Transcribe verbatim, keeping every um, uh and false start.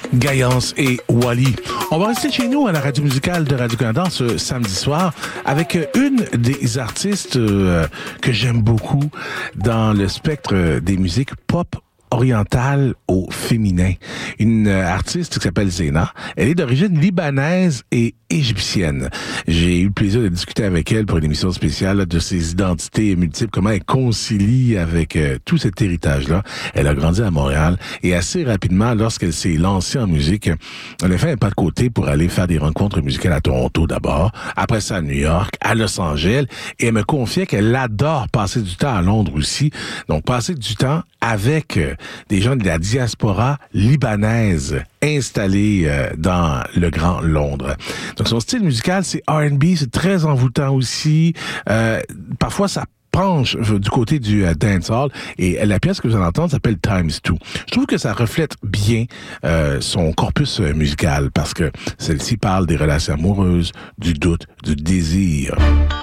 Gaillance et Wally. On va rester chez nous à la radio musicale de Radio-Canada ce samedi soir avec une des artistes euh, que j'aime beaucoup dans le spectre des musiques pop orientale au féminin. Une euh, artiste qui s'appelle Zena. Elle est d'origine libanaise et égyptienne. J'ai eu le plaisir de discuter avec elle pour une émission spéciale de ses identités multiples, comment elle concilie avec euh, tout cet héritage-là. Elle a grandi à Montréal et assez rapidement, lorsqu'elle s'est lancée en musique, elle a fait un pas de côté pour aller faire des rencontres musicales à Toronto d'abord, après ça à New York, à Los Angeles, et elle me confiait qu'elle adore passer du temps à Londres aussi. Donc, passer du temps avec euh, des gens de la diaspora libanaise installés euh, dans le Grand Londres. Donc, son style musical, c'est R and B, c'est très envoûtant aussi. Euh, parfois, ça penche du côté du euh, dancehall, et la pièce que vous allez entendre s'appelle Times Two. Je trouve que ça reflète bien euh, son corpus euh, musical, parce que celle-ci parle des relations amoureuses, du doute, du désir.